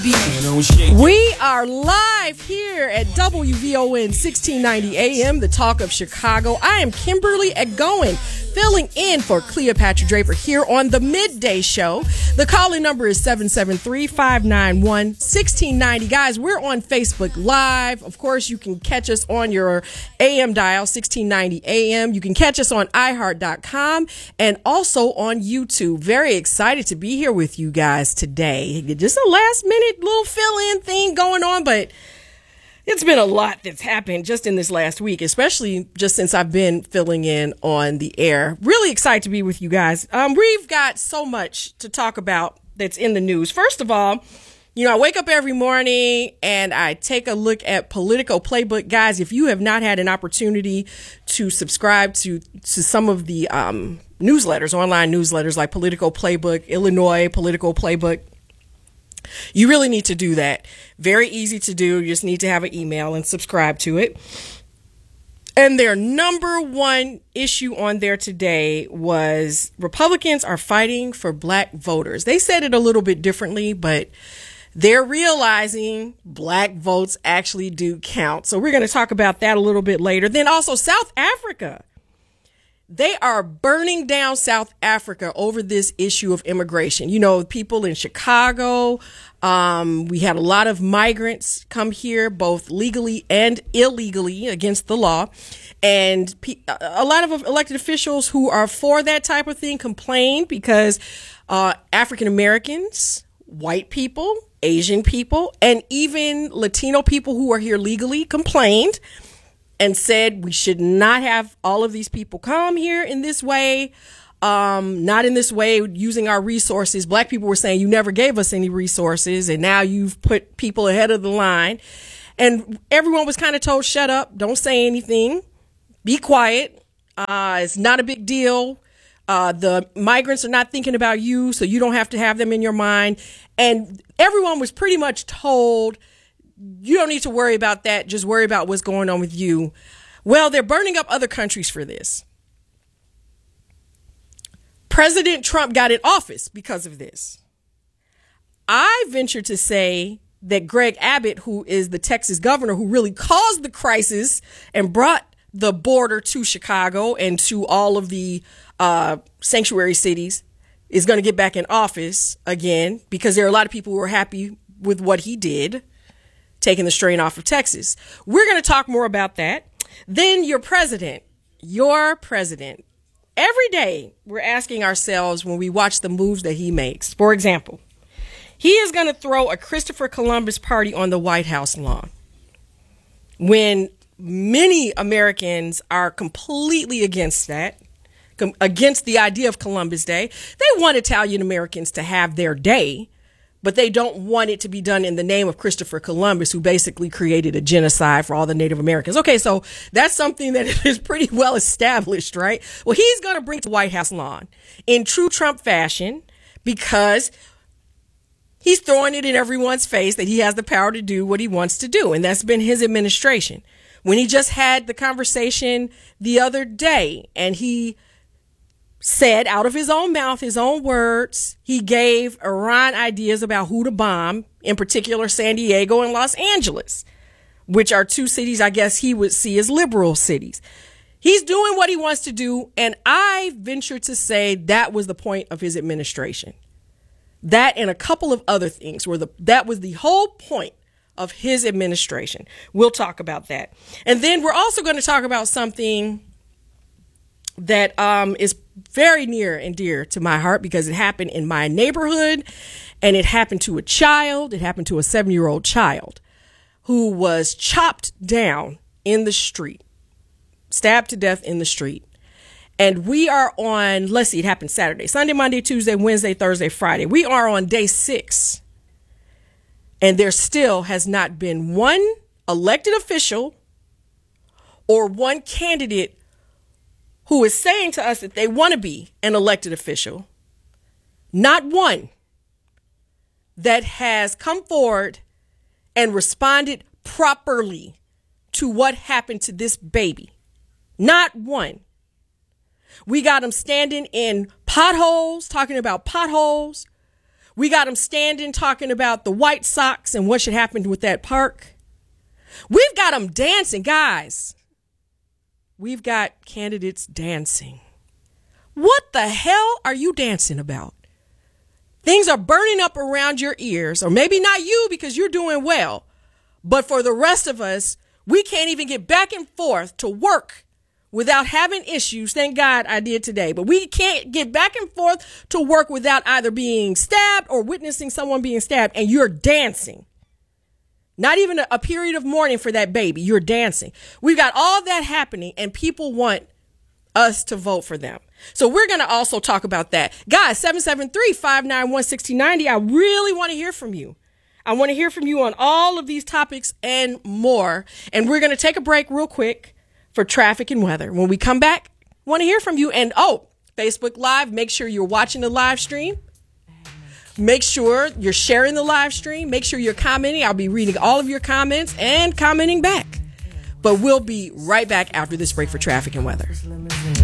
We are live here at WVON 1690 AM, the talk of Chicago. I am Kimberly Egoin, filling in for Cleopatra Draper here on the Midday Show. The call-in number is 773-591-1690. Guys, we're on Facebook Live. Of course, you can catch us on your AM dial, 1690 AM. You can catch us on iHeart.com and also on YouTube. Very excited to be here with you guys today. Just a last-minute little fill-in thing going on, but it's been a lot that's happened just in this last week, especially just since I've been filling in on the air. Really excited to be with you guys. We've got so much to talk about that's in the news. First of all, you know, I wake up every morning and I take a look at Politico Playbook. Guys, if you have not had an opportunity to subscribe to some of the newsletters, online newsletters like Politico Playbook, Illinois Political Playbook, you really need to do that. Very easy to do. You just need to have an email and subscribe to it. And their number one issue on there today was Republicans are fighting for black voters. They said it a little bit differently, but they're realizing black votes actually do count. So we're going to talk about that a little bit later. Then also South Africa. They are burning down South Africa over this issue of immigration. You know, people in Chicago, we had a lot of migrants come here, both legally and illegally against the law. And a lot of elected officials who are for that type of thing complained because African Americans, white people, Asian people, and even Latino people who are here legally complained and said we should not have all of these people come here in this way, not in this way, using our resources. Black people were saying you never gave us any resources, and now you've put people ahead of the line. And everyone was kind of told, shut up, don't say anything, be quiet. It's not a big deal. The migrants are not thinking about you, so you don't have to have them in your mind. And everyone was pretty much told, you don't need to worry about that. Just worry about what's going on with you. Well, they're burning up other countries for this. President Trump got in office because of this. I venture to say that Greg Abbott, who is the Texas governor who really caused the crisis and brought the border to Chicago and to all of the sanctuary cities, is going to get back in office again because there are a lot of people who are happy with what he did, taking the strain off of Texas. We're going to talk more about that. Then your president. Every day we're asking ourselves when we watch the moves that he makes. For example, he is going to throw a Christopher Columbus party on the White House lawn when many Americans are completely against that, against the idea of Columbus Day. They want Italian Americans to have their day, but they don't want it to be done in the name of Christopher Columbus, who basically created a genocide for all the Native Americans. Okay, so that's something that is pretty well established, right? Well, he's going to bring it to White House lawn in true Trump fashion because he's throwing it in everyone's face that he has the power to do what he wants to do. And that's been his administration. When he just had the conversation the other day and he said out of his own mouth, his own words, he gave Iran ideas about who to bomb, in particular San Diego and Los Angeles, which are two cities I guess he would see as liberal cities. He's doing what he wants to do, and I venture to say that was the point of his administration. That and a couple of other things that was the whole point of his administration. We'll talk about that. And then we're also going to talk about something that is very near and dear to my heart because it happened in my neighborhood and it happened to a child. It happened to a 7-year-old child who was chopped down in the street, stabbed to death in the street. And we are on, let's see, it happened Saturday, Sunday, Monday, Tuesday, Wednesday, Thursday, Friday. We are on day 6. And there still has not been one elected official or one candidate who is saying to us that they want to be an elected official, not one that has come forward and responded properly to what happened to this baby. Not one. We got them standing in potholes, talking about potholes. We got them standing talking about the White Sox and what should happen with that park. We've got them dancing, guys. We've got candidates dancing. What the hell are you dancing about? Things are burning up around your ears, or maybe not you because you're doing well. But for the rest of us, we can't even get back and forth to work without having issues. Thank God I did today. But we can't get back and forth to work without either being stabbed or witnessing someone being stabbed. And you're dancing. Not even a period of mourning for that baby. You're dancing. We've got all that happening and people want us to vote for them. So we're going to also talk about that. Guys, 773-591-6090. I really want to hear from you. I want to hear from you on all of these topics and more. And we're going to take a break real quick for traffic and weather. When we come back, I want to hear from you. And Facebook Live, make sure you're watching the live stream. Make sure you're sharing the live stream. Make sure you're commenting. I'll be reading all of your comments and commenting back. But we'll be right back after this break for traffic and weather.